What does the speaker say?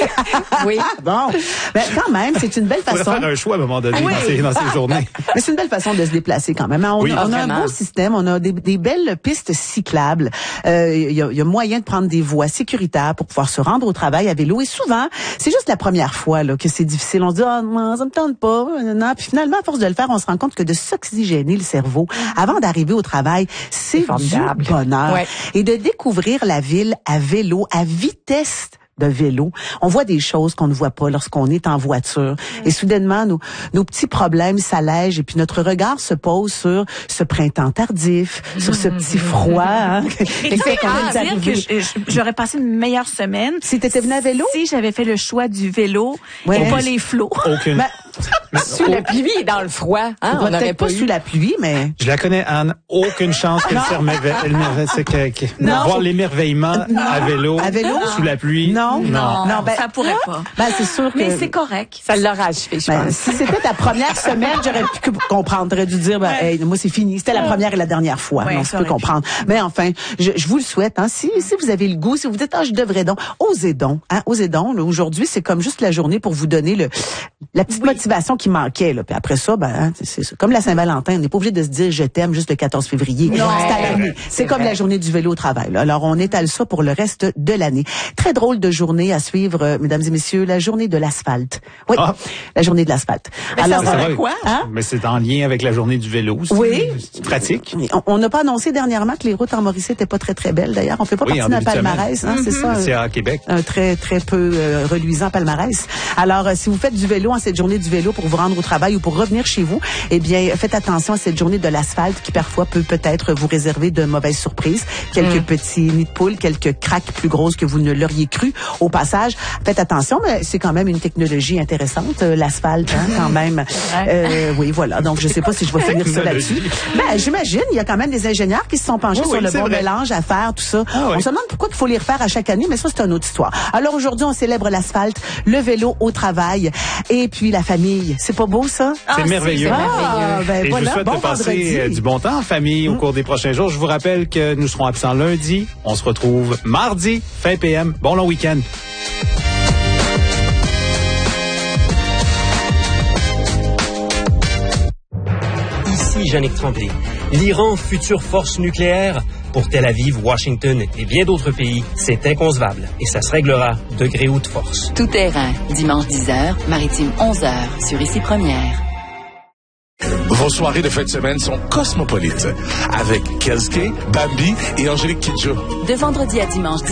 Oui. Bon. Ben, quand même, c'est une belle On façon. pourrait faire un choix à un moment donné dans ces journées. Mais c'est une belle façon de se déplacer quand même. On a un beau système, on a des belles pistes cyclables. Il y a moyen de prendre des voies sécuritaires pour pouvoir se rendre au travail à vélo. Et souvent, c'est juste la première fois là, que c'est difficile. On se dit, non, ça me tente pas. Non. Puis finalement, à force de le faire, on se rend compte que de s'oxygéner le cerveau avant d'arriver au travail, c'est du bonheur. Ouais. Et de découvrir la ville à vélo, à vitesse de vélo. On voit des choses qu'on ne voit pas lorsqu'on est en voiture. Et soudainement, nos petits problèmes s'allègent et puis notre regard se pose sur ce printemps tardif, sur ce petit froid. Hein, et c'est dire que j'aurais passé une meilleure semaine. Si t'étais venu à vélo? Si j'avais fait le choix du vélo et pas les flots. Aucune. Sous la pluie et dans le froid. Hein, on n'aurait pas sous la pluie, mais... Je la connais, Anne. Aucune chance qu'elle voir l'émerveillement à vélo sous la pluie. Non, ben, ça pourrait pas. Ben, c'est sûr que... Mais c'est correct. Ça l'aura achevé, je pense. Si c'était ta première semaine, j'aurais pu comprendre. T'aurais dû dire, hey, moi, c'est fini. C'était la première et la dernière fois. Donc, je peux comprendre. Mais enfin, je vous le souhaite, hein. Si vous avez le goût, si vous dites, je devrais donc, osez donc, hein. Osez donc. Aujourd'hui, c'est comme juste la journée pour vous donner la petite motivation qui manquait, là. Puis après ça, c'est comme la Saint-Valentin. On n'est pas obligé de se dire, je t'aime juste le 14 février. C'est à l'année. C'est comme la journée du vélo au travail, là. Alors, on étale ça pour le reste de l'année. Très drôle de journée à suivre, mesdames et messieurs, la journée de l'asphalte. Oui, la journée de l'asphalte. Alors, quoi? Hein? Mais c'est en lien avec la journée du vélo. Oui. C'est pratique. On n'a pas annoncé dernièrement que les routes en Mauricie n'étaient pas très, très belles, d'ailleurs. On fait pas partie d'un palmarès, hein, c'est ça. C'est à Québec. Un très, très peu reluisant palmarès. Alors, si vous faites du vélo en cette journée du vélo pour vous rendre au travail ou pour revenir chez vous, eh bien, faites attention à cette journée de l'asphalte qui parfois peut peut-être vous réserver de mauvaises surprises. Quelques petits nids de poules, quelques craques plus grosses que vous ne l'auriez cru. Au passage, faites attention, mais c'est quand même une technologie intéressante, l'asphalte, hein, quand même. Oui, voilà. Donc, je sais pas si je vais finir ça là-dessus. Ben, j'imagine, il y a quand même des ingénieurs qui se sont penchés sur le bon mélange à faire, tout ça. On se demande pourquoi il faut les refaire à chaque année, mais ça, c'est une autre histoire. Alors, aujourd'hui, on célèbre l'asphalte, le vélo au travail et puis la famille. C'est pas beau, ça? C'est merveilleux. Ben, et voilà, je vous souhaite de passer du bon temps en famille au cours des prochains jours. Je vous rappelle que nous serons absents lundi. On se retrouve mardi, fin PM. Bon long week-end. Ici Yannick Tremblay. L'Iran, future force nucléaire, pour Tel Aviv, Washington et bien d'autres pays, c'est inconcevable et ça se réglera de gré ou de force. Tout terrain, dimanche 10h, maritime 11h, sur Ici Première. Vos soirées de fin de semaine sont cosmopolites avec Kelske, Bambi et Angélique Kidjo. De vendredi à dimanche